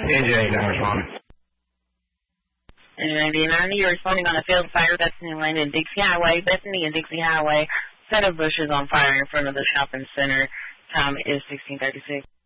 NJ 9 responding. NJ 90, you're responding on a field fire, Bethany Lane and Dixie Highway. Bethany and Dixie Highway, set of bushes on fire in front of the shopping center. Time is 16:36.